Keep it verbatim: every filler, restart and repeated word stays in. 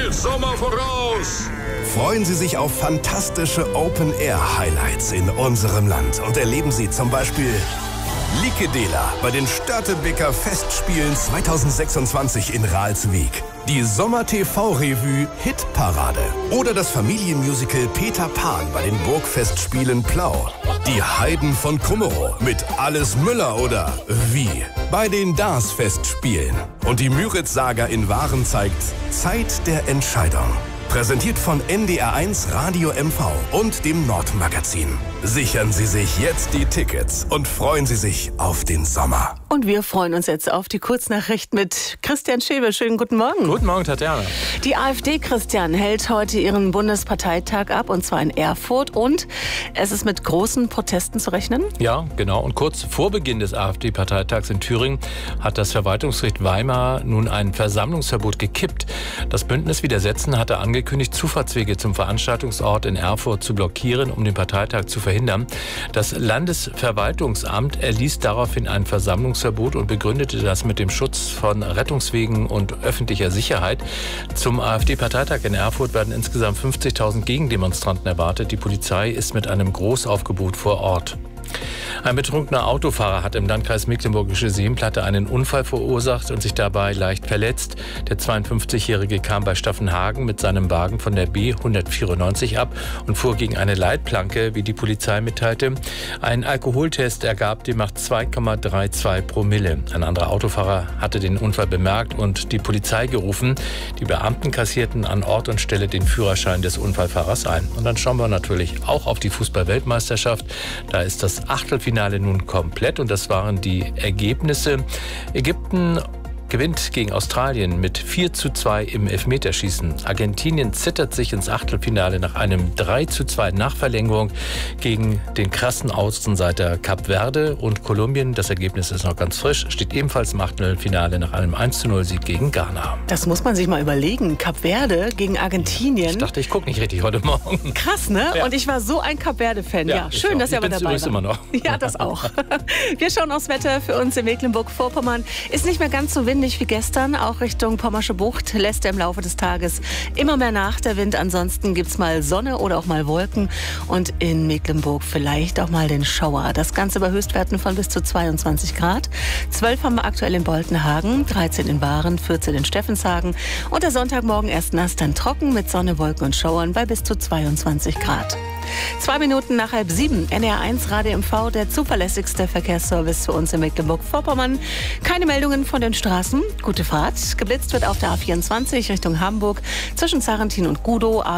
spielt Sommer voraus. Freuen Sie sich auf fantastische Open-Air-Highlights in unserem Land und erleben Sie zum Beispiel Likedela bei den Störtebeker Festspielen zweitausendsechsundzwanzig in Ralswiek, die Sommer-T V-Revue Hitparade oder das Familienmusical Peter Pan bei den Burgfestspielen Plau, die Heiden von Kummerow mit Alles Müller oder Wie bei den Dars-Festspielen und die Müritz-Saga in Waren zeigt Zeit der Entscheidung. Präsentiert von N D R eins Radio M V und dem Nordmagazin. Sichern Sie sich jetzt die Tickets und freuen Sie sich auf den Sommer. Und wir freuen uns jetzt auf die Kurznachricht mit Christian Schäbe. Schönen guten Morgen. Guten Morgen, Tatjana. Die AfD, Christian, hält heute ihren Bundesparteitag ab, und zwar in Erfurt. Und es ist mit großen Protesten zu rechnen? Ja, genau. Und kurz vor Beginn des AfD-Parteitags in Thüringen hat das Verwaltungsgericht Weimar nun ein Versammlungsverbot gekippt. Das Bündnis Widersetzen hatte angekündigt, Zufahrtswege zum Veranstaltungsort in Erfurt zu blockieren, um den Parteitag zu verhindern. Das Landesverwaltungsamt erließ daraufhin ein Versammlungsverbot und begründete das mit dem Schutz von Rettungswegen und öffentlicher Sicherheit. Zum AfD-Parteitag in Erfurt werden insgesamt fünfzigtausend Gegendemonstranten erwartet. Die Polizei ist mit einem Großaufgebot vor Ort. Ein betrunkener Autofahrer hat im Landkreis Mecklenburgische Seenplatte einen Unfall verursacht und sich dabei leicht verletzt. Der zweiundfünfzigjährige kam bei Staffenhagen mit seinem Wagen von der B hundertvierundneunzig ab und fuhr gegen eine Leitplanke, wie die Polizei mitteilte. Ein Alkoholtest ergab demnach zwei Komma zweiunddreißig Promille. Ein anderer Autofahrer hatte den Unfall bemerkt und die Polizei gerufen. Die Beamten kassierten an Ort und Stelle den Führerschein des Unfallfahrers ein. Und dann schauen wir natürlich auch auf die Fußball-Weltmeisterschaft. Da ist das Achtelfinale nun komplett und das waren die Ergebnisse. Ägypten gewinnt gegen Australien mit vier zu zwei im Elfmeterschießen. Argentinien zittert sich ins Achtelfinale nach einem drei zu zwei Nachverlängerung gegen den krassen Außenseiter Kap Verde. Und Kolumbien, das Ergebnis ist noch ganz frisch, steht ebenfalls im Achtelfinale nach einem eins zu null Sieg gegen Ghana. Das muss man sich mal überlegen. Kap Verde gegen Argentinien. Ich dachte, ich gucke nicht richtig heute Morgen. Krass, ne? Ja. Und ich war so ein Kap Verde-Fan. Ja, ja, schön, dass ihr aber dabei seid. Immer noch. Ja, das auch. Wir schauen aufs Wetter für uns in Mecklenburg-Vorpommern. Ist nicht mehr ganz so windig wie gestern, auch Richtung Pommersche Bucht lässt er im Laufe des Tages immer mehr nach, der Wind. Ansonsten gibt es mal Sonne oder auch mal Wolken und in Mecklenburg vielleicht auch mal den Schauer. Das Ganze bei Höchstwerten von bis zu zweiundzwanzig Grad. zwölf haben wir aktuell in Boltenhagen, dreizehn in Waren, vierzehn in Steffenshagen und der Sonntagmorgen erst nass, dann trocken mit Sonne, Wolken und Schauern bei bis zu zweiundzwanzig Grad. Zwei Minuten nach halb sieben, N D R eins Radio M V, der zuverlässigste Verkehrsservice für uns in Mecklenburg-Vorpommern. Keine Meldungen von den Straßen. Gute Fahrt. Geblitzt wird auf der A vierundzwanzig Richtung Hamburg zwischen Sarrentin und Gudow.